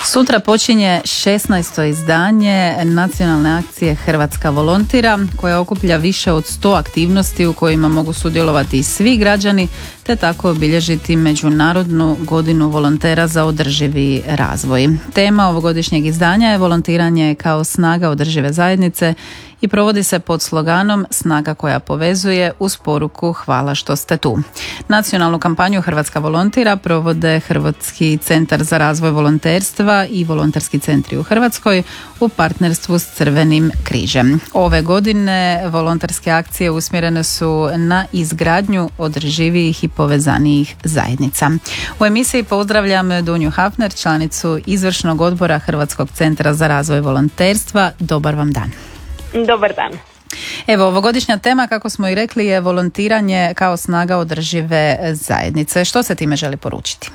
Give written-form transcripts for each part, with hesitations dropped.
Sutra počinje 16. izdanje nacionalne akcije Hrvatska volontira, koja okuplja više od 100 aktivnosti u kojima mogu sudjelovati svi građani, te tako obilježiti Međunarodnu godinu volontera za održivi razvoj. Tema ovogodišnjeg izdanja je volontiranje kao snaga održive zajednice i provodi se pod sloganom Snaga koja povezuje uz poruku Hvala što ste tu. Nacionalnu kampanju Hrvatska volontira provode Hrvatski centar za razvoj volonterstva i volonterski centri u Hrvatskoj u partnerstvu s Crvenim križem. Ove godine volonterske akcije usmjerene su na izgradnju održivijih i povezanijih zajednica. U emisiji pozdravljam Dunju Hafner, članicu izvršnog odbora Hrvatskog centra za razvoj volonterstva. Dobar vam dan. Dobar dan. Evo, ovogodišnja tema, kako smo i rekli, je volontiranje kao snaga održive zajednice. Što se time želi poručiti?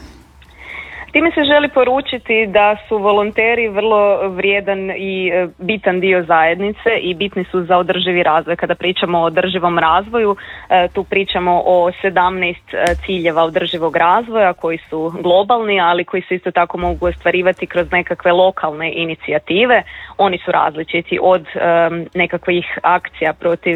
Time se želi poručiti da su volonteri vrlo vrijedan i bitan dio zajednice i bitni su za održivi razvoj. Kada pričamo o održivom razvoju, tu pričamo o 17 ciljeva održivog razvoja koji su globalni, ali koji se isto tako mogu ostvarivati kroz nekakve lokalne inicijative. Oni su različiti od nekakvih akcija protiv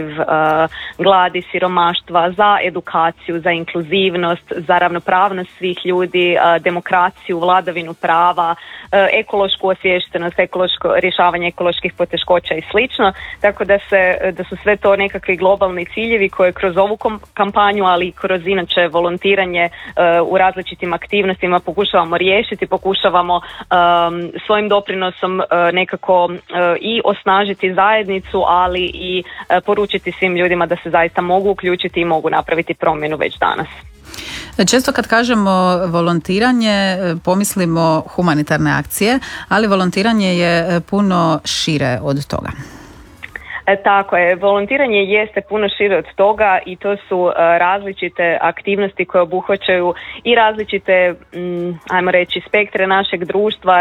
gladi, siromaštva, za edukaciju, za inkluzivnost, za ravnopravnost svih ljudi, demokraciju, vladavinu prava, ekološku osviještenost, rješavanje ekoloških poteškoća i slično. Tako da su sve to nekakvi globalni ciljevi koje kroz ovu kampanju, ali i kroz inače volontiranje u različitim aktivnostima pokušavamo riješiti, pokušavamo svojim doprinosom nekako i osnažiti zajednicu, ali i poručiti svim ljudima da se zaista mogu uključiti i mogu napraviti promjenu već danas. Često kad kažemo volontiranje pomislimo humanitarne akcije, ali volontiranje je puno šire od toga. Tako je, volontiranje jeste puno šire od toga i to su različite aktivnosti koje obuhvaćaju i različite, ajmo reći, spektre našeg društva,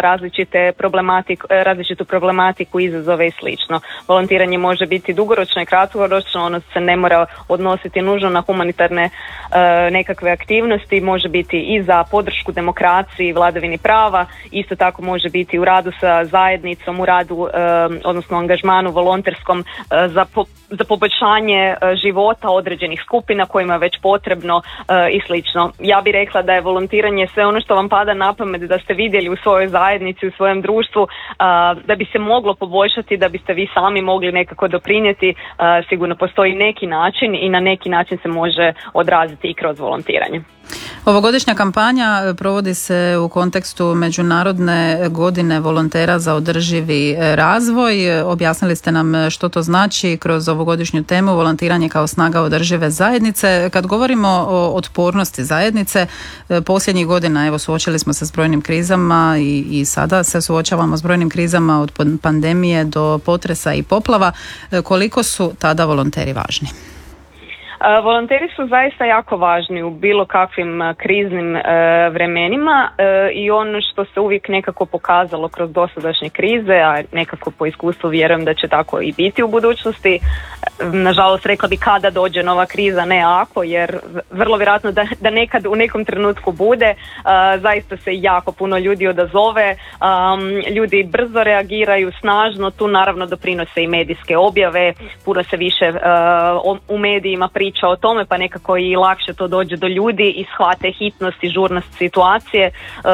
različitu problematiku, izazove i slično. Volontiranje može biti dugoročno i kratkoročno, ono se ne mora odnositi nužno na humanitarne nekakve aktivnosti, može biti i za podršku demokraciji, vladavini prava, isto tako može biti u radu sa zajednicom, u radu, odnosno angažmanu volonterskom za poboljšanje života određenih skupina kojima je već potrebno i slično. Ja bih rekla da je volontiranje sve ono što vam pada na pamet da ste vidjeli u svojoj zajednici, u svojem društvu, da bi se moglo poboljšati, da biste vi sami mogli nekako doprinijeti. Sigurno postoji neki način i na neki način se može odraziti i kroz volontiranje. Ovogodišnja kampanja provodi se u kontekstu Međunarodne godine volontera za održivi razvoj. Objasnili ste nam što to znači kroz ovogodišnju temu volontiranje kao snaga održive zajednice. Kad govorimo o otpornosti zajednice, posljednjih godina evo suočili smo se s brojnim krizama i sada se suočavamo s brojnim krizama od pandemije do potresa i poplava. Koliko su tada volonteri važni? Volonteri su zaista jako važni u bilo kakvim kriznim vremenima i ono što se uvijek nekako pokazalo kroz dosadašnje krize, a nekako po iskustvu vjerujem da će tako i biti u budućnosti. Nažalost, rekla bi kada dođe nova kriza, ne ako, jer vrlo vjerojatno da nekad u nekom trenutku bude. Zaista se jako puno ljudi odazove, ljudi brzo reagiraju, snažno, tu naravno doprinose i medijske objave, puno se više u medijima priča o tome, pa nekako i lakše to dođe do ljudi i shvate hitnost i žurnost situacije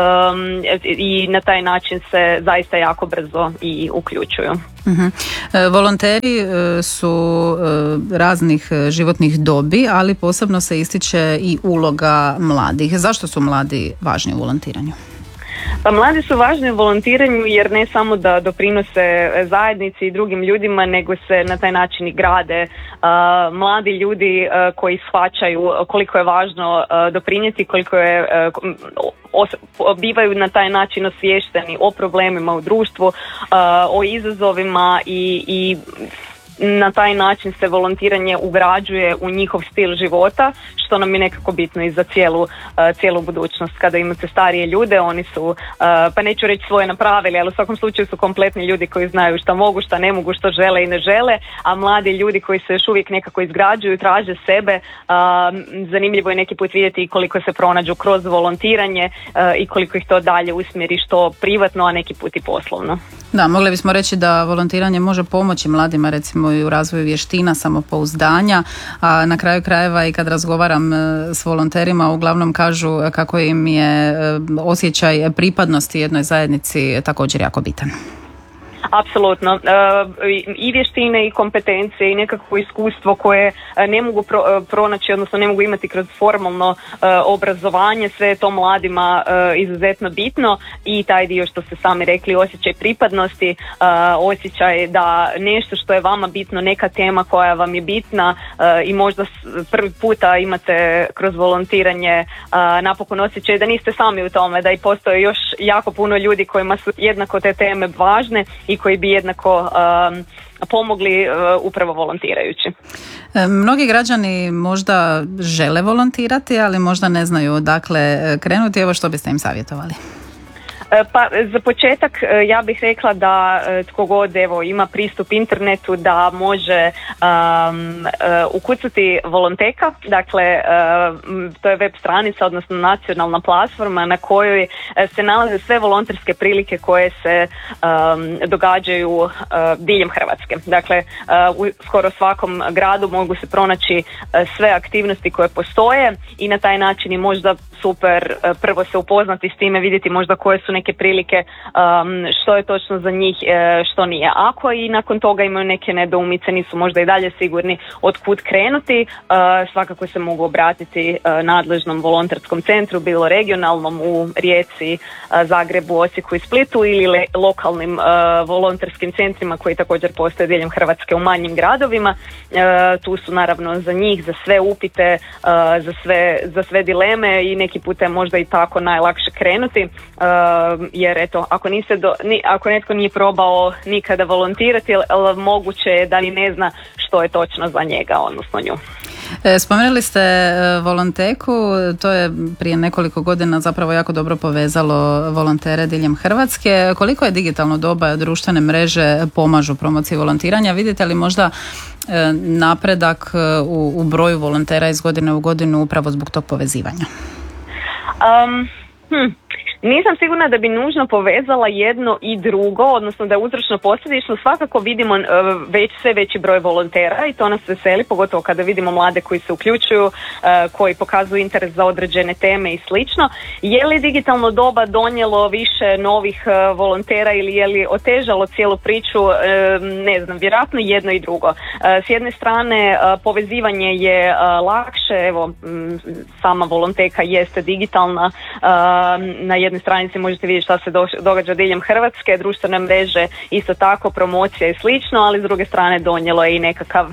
i na taj način se zaista jako brzo i uključuju. Uh-huh. Volonteri su raznih životnih dobi, ali posebno se ističe i uloga mladih. Zašto su mladi važni u volontiranju? Pa mladi su važni u volontiranju jer ne samo da doprinose zajednici i drugim ljudima, nego se na taj način i grade mladi ljudi koji shvaćaju koliko je važno doprinijeti, koliko je bivaju na taj način osviješteni o problemima u društvu, o izazovima i na taj način se volontiranje ugrađuje u njihov stil života, što nam je nekako bitno i za cijelu budućnost. Kada imate starije ljude, oni su, pa neću reći svoje napravili, ali u svakom slučaju su kompletni ljudi koji znaju šta mogu, šta ne mogu, što žele i ne žele, a mladi ljudi koji se još uvijek nekako izgrađuju, traže sebe, zanimljivo je neki put vidjeti koliko se pronađu kroz volontiranje i koliko ih to dalje usmjeri što privatno, a neki put i poslovno. Da, mogli bismo reći da volontiranje može pomoći mladima recimo i u razvoju vještina, samopouzdanja, a na kraju krajeva i kad razgovaram s volonterima uglavnom kažu kako im je osjećaj pripadnosti jednoj zajednici također jako bitan. Apsolutno. I vještine i kompetencije i nekakvo iskustvo koje ne mogu pronaći, odnosno ne mogu imati kroz formalno obrazovanje, sve je to mladima izuzetno bitno i taj dio što ste sami rekli, osjećaj pripadnosti, osjećaj da nešto što je vama bitno, neka tema koja vam je bitna i možda prvi puta imate kroz volontiranje napokon osjećaj da niste sami u tome, da i postoje još jako puno ljudi kojima su jednako te teme važne i koji bi jednako pomogli upravo volontirajući. Mnogi građani možda žele volontirati, ali možda ne znaju odakle krenuti. Evo što biste im savjetovali? Pa za početak ja bih rekla da tko god ima pristup internetu da može ukucati Volonteka, dakle to je web stranica, odnosno nacionalna platforma na kojoj se nalaze sve volonterske prilike koje se događaju diljem Hrvatske. Dakle u skoro svakom gradu mogu se pronaći sve aktivnosti koje postoje i na taj način je možda super prvo se upoznati s time, vidjeti možda koje su neke prilike, što je točno za njih, što nije. Ako i nakon toga imaju neke nedoumice, nisu možda i dalje sigurni od kud krenuti, svakako se mogu obratiti nadležnom volonterskom centru, bilo regionalnom u Rijeci, Zagrebu, Osijeku i Splitu ili lokalnim volonterskim centrima koji također postoje diljem Hrvatske u manjim gradovima. Tu su naravno za njih, za sve upite, za sve dileme i neki put je možda i tako najlakše krenuti, jer eto, ako netko nije probao nikada volontirati, moguće je da ni ne zna što je točno za njega, odnosno nju. Spomenuli ste Volonteku, to je prije nekoliko godina zapravo jako dobro povezalo volontere diljem Hrvatske. Koliko je digitalno doba, društvene mreže pomažu promociji volontiranja? Vidite li možda napredak u broju volontera iz godine u godinu upravo zbog tog povezivanja? Nisam sigurna da bi nužno povezala jedno i drugo, odnosno da je uzročno posljedično. Svakako vidimo sve veći broj volontera i to nas veseli, pogotovo kada vidimo mlade koji se uključuju, koji pokazuju interes za određene teme i slično. Je li digitalno doba donijelo više novih volontera ili je li otežalo cijelu priču? Ne znam, vjerojatno jedno i drugo. S jedne strane povezivanje je lakše, evo sama Volonteka jeste digitalna, na jednoj stranici možete vidjeti šta se događa diljem Hrvatske, društvene mreže isto tako, promocija i slično, ali s druge strane donijelo je i nekakav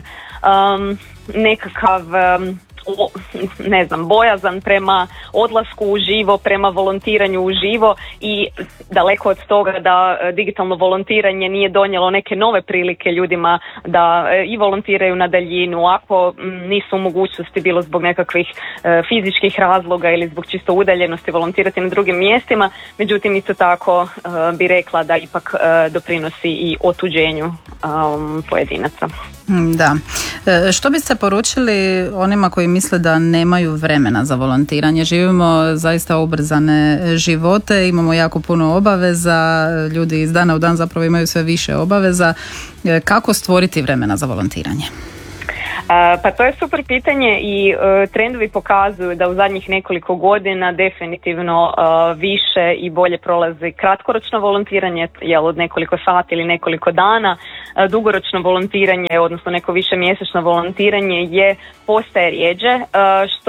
ne znam, bojazan prema odlasku u živo, prema volontiranju u živo i daleko od toga da digitalno volontiranje nije donijelo neke nove prilike ljudima da i volontiraju na daljinu ako nisu u mogućnosti bilo zbog nekakvih fizičkih razloga ili zbog čisto udaljenosti volontirati na drugim mjestima. Međutim, isto tako bi rekla da ipak doprinosi i otuđenju pojedinaca. Da. Što biste poručili onima koji misle da nemaju vremena za volontiranje? Živimo zaista ubrzane živote, imamo jako puno obaveza, ljudi iz dana u dan zapravo imaju sve više obaveza. Kako stvoriti vremena za volontiranje? Pa to je super pitanje i trendovi pokazuju da u zadnjih nekoliko godina definitivno više i bolje prolazi kratkoročno volontiranje, od nekoliko sati ili nekoliko dana. Dugoročno volontiranje, odnosno neko više mjesečno volontiranje postaje rijeđe, što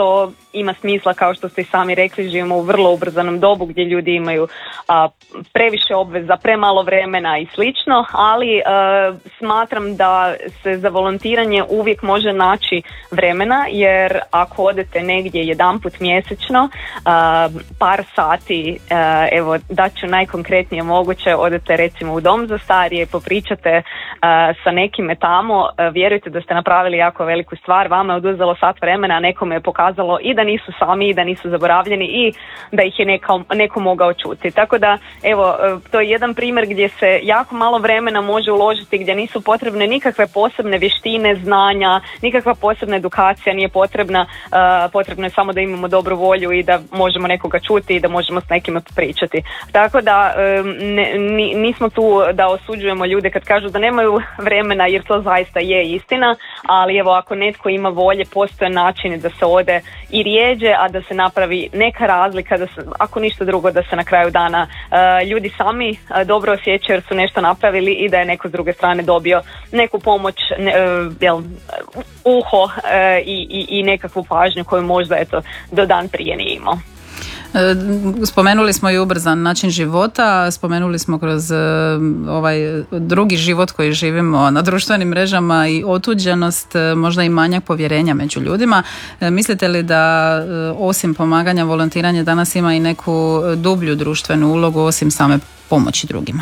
ima smisla, kao što ste i sami rekli, živimo u vrlo ubrzanom dobu gdje ljudi imaju previše obveza, premalo vremena i slično, ali smatram da se za volontiranje uvijek može naći vremena, jer ako odete negdje jedanput mjesečno, par sati, evo daću najkonkretnije moguće, odete recimo u dom za starije, popričate sa nekime tamo, vjerujte da ste napravili jako veliku stvar, vama je oduzelo sat vremena, a nekome je pokazalo i da nisu sami, i da nisu zaboravljeni i da ih je neko mogao čuti. Tako da, evo, to je jedan primjer gdje se jako malo vremena može uložiti, gdje nisu potrebne nikakve posebne vještine, znanja, nikakva posebna edukacija nije potrebna, potrebno je samo da imamo dobru volju i da možemo nekoga čuti i da možemo s nekima pričati. Tako da nismo tu da osuđujemo ljude kad kažu da nemaju vremena, jer to zaista je istina, ali evo, ako netko ima volje, postoje načini da se ode i rijeđe, a da se napravi neka razlika, da se, ako ništa drugo, da se na kraju dana ljudi sami dobro osjećaju jer su nešto napravili i da je neko s druge strane dobio neku pomoć, uho i nekakvu pažnju koju možda do dan prije nije imao. Spomenuli smo i ubrzan način života, spomenuli smo kroz ovaj drugi život koji živimo na društvenim mrežama i otuđenost, možda i manjak povjerenja među ljudima. Mislite li da osim pomaganja volontiranje danas ima i neku dublju društvenu ulogu osim same pomoći drugima?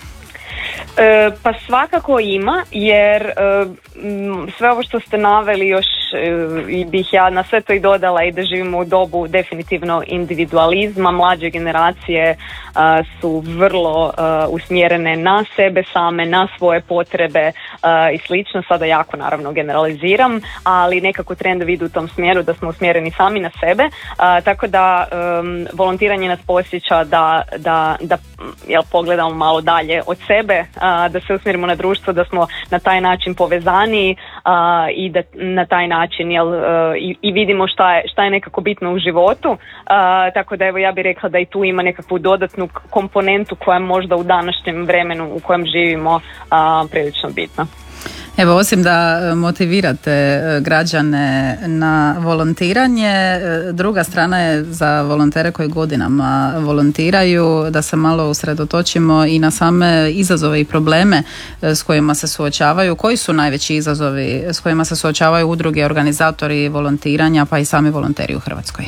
Pa svakako ima, jer sve ovo što ste naveli još bih ja na sve to i dodala i da živimo u dobu definitivno individualizma. Mlađe generacije su vrlo usmjerene na sebe same, na svoje potrebe i slično. Sada jako naravno generaliziram, ali nekako trendovi idu u tom smjeru da smo usmjereni sami na sebe, tako da volontiranje nas podsjeća da pogledamo malo dalje od sebe, da se usmjerimo na društvo, da smo na taj način povezani i da na taj način i vidimo šta je nekako bitno u životu, tako da evo ja bih rekla da i tu ima nekakvu dodatnu komponentu koja je možda u današnjem vremenu u kojem živimo prilično bitna. Evo, osim da motivirate građane na volontiranje, druga strana je za volontere koji godinama volontiraju da se malo usredotočimo i na same izazove i probleme s kojima se suočavaju. Koji su najveći izazovi s kojima se suočavaju udruge, organizatori volontiranja, pa i sami volonteri u Hrvatskoj?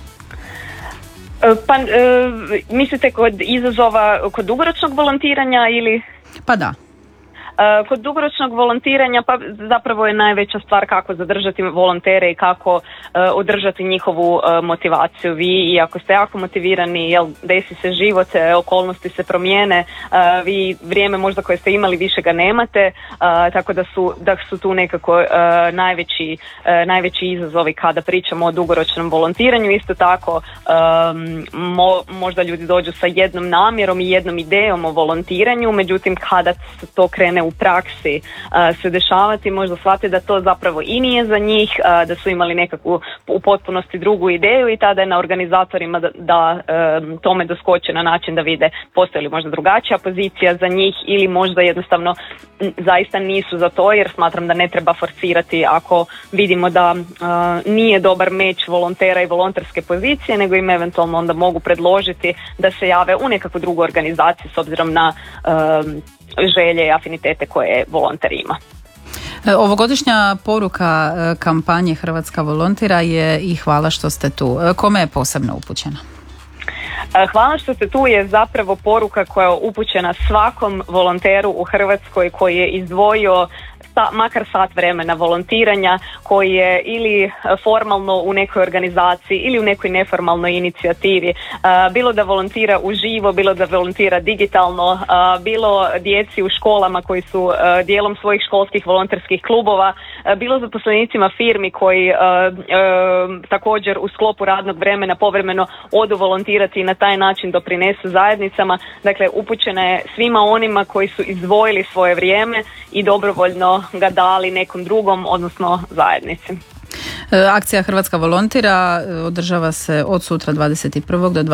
Pa mislite kod izazova kod dugoročnog volontiranja ili? Pa da. Kod dugoročnog volontiranja pa zapravo je najveća stvar kako zadržati volontere i kako održati njihovu motivaciju. Vi, i ako ste jako motivirani, desi se život, okolnosti se promijene, vi vrijeme možda koje ste imali više ga nemate, tako da su tu nekako najveći izazovi kada pričamo o dugoročnom volontiranju. Isto tako možda ljudi dođu sa jednom namjerom i jednom idejom o volontiranju, međutim kada se to krene u praksi se dešavati, možda shvate da to zapravo i nije za njih, da su imali nekakvu u potpunosti drugu ideju i tada je na organizatorima da tome doskoče na način da vide postoji li možda drugačija pozicija za njih ili možda jednostavno zaista nisu za to, jer smatram da ne treba forsirati ako vidimo da nije dobar meč volontera i volonterske pozicije, nego im eventualno onda mogu predložiti da se jave u nekakvu drugu organizaciju s obzirom na želje i afinitete koje volonter ima. Ovogodišnja poruka kampanje Hrvatska volontira je i hvala što ste tu. Kome je posebno upućena? Hvala što ste tu je zapravo poruka koja je upućena svakom volonteru u Hrvatskoj koji je izdvojio makar sat vremena volontiranja, koji je ili formalno u nekoj organizaciji ili u nekoj neformalnoj inicijativi, bilo da volontira uživo, bilo da volontira digitalno, bilo djeci u školama koji su dijelom svojih školskih volonterskih klubova, bilo zaposlenicima firmi koji također u sklopu radnog vremena povremeno odu volontirati i na taj način doprinesu zajednicama. Dakle, upućena je svima onima koji su izdvojili svoje vrijeme i dobrovoljno ga dali nekom drugom, odnosno zajednici. Akcija Hrvatska volontira održava se od sutra 21. do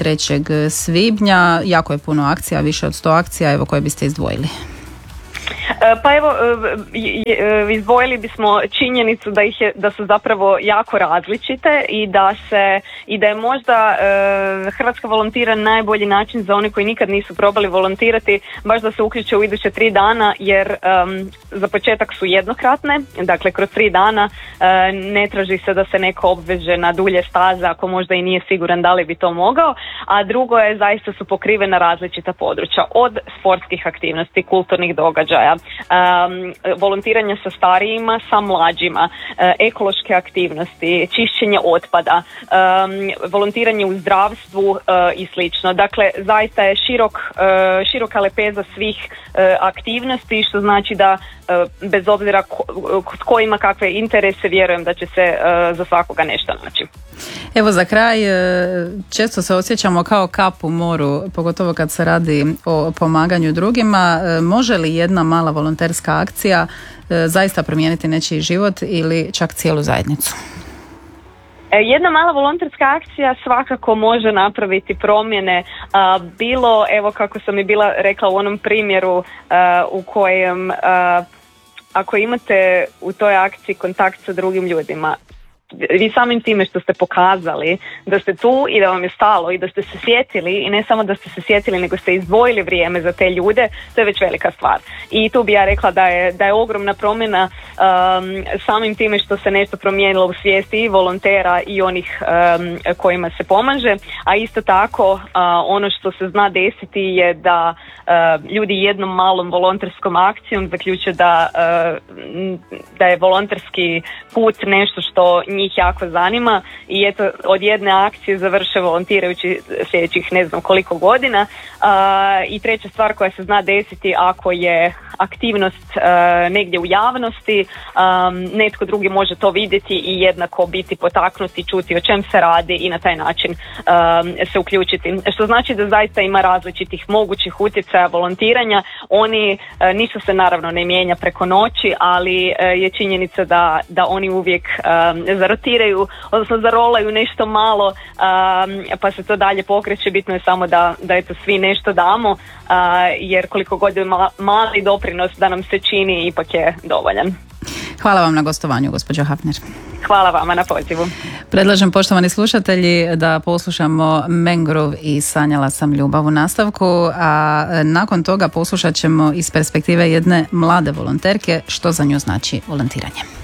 23. svibnja. Jako je puno akcija, više od 100 akcija, evo koje biste izdvojili. Pa evo, izdvojili bismo činjenicu da su zapravo jako različite i da je možda Hrvatska volontira najbolji način za one koji nikad nisu probali volontirati, baš da se uključe u iduće 3 dana, jer za početak su jednokratne, dakle kroz 3 dana ne traži se da se neko obveže na dulje staze ako možda i nije siguran da li bi to mogao, a drugo je zaista su pokrivena različita područja, od sportskih aktivnosti, kulturnih događaja, volontiranja sa starijima, sa mlađima, ekološke aktivnosti, čišćenje otpada, volontiranje u zdravstvu i slično. Dakle, zaista je široka lepeza svih aktivnosti, što znači da bez obzira tko ima kakve interese, vjerujem da će se za svakoga nešto naći. Evo za kraj, često se osjećamo kao kap u moru, pogotovo kad se radi o pomaganju drugima. Može li jedna mala volonterska akcija zaista promijeniti nečiji život ili čak cijelu zajednicu? Jedna mala volonterska akcija svakako može napraviti promjene, bilo, evo kako sam i bila rekla u onom primjeru u kojem ako imate u toj akciji kontakt sa drugim ljudima, vi samim time što ste pokazali da ste tu i da vam je stalo i da ste se sjetili, i ne samo da ste se sjetili nego ste izdvojili vrijeme za te ljude, to je već velika stvar. I tu bi ja rekla da je ogromna promjena samim time što se nešto promijenilo u svijesti i volontera i onih kojima se pomaže, a isto tako ono što se zna desiti je da ljudi jednom malom volonterskom akcijom zaključe da je volonterski put nešto što njih jako zanima i eto od jedne akcije završe volontirajući sljedećih ne znam koliko godina. I treća stvar koja se zna desiti, ako je aktivnost negdje u javnosti, netko drugi može to vidjeti i jednako biti potaknuti, čuti o čem se radi i na taj način se uključiti. Što znači da zaista ima različitih mogućih utjecaja volontiranja. Oni ništa se naravno ne mijenja preko noći, ali je činjenica da oni uvijek zarotiraju, odnosno zarolaju nešto malo, pa se to dalje pokreće. Bitno je samo da eto svi nešto damo, jer koliko god je mali doprinos da nam se čini, ipak je dovoljan. Hvala vam na gostovanju, gospođo Hafner. Hvala vama na pozivu. Predlažem, poštovani slušatelji, da poslušamo Mangrove i Sanjala sam ljubav u nastavku, a nakon toga poslušat ćemo iz perspektive jedne mlade volonterke što za nju znači volontiranje.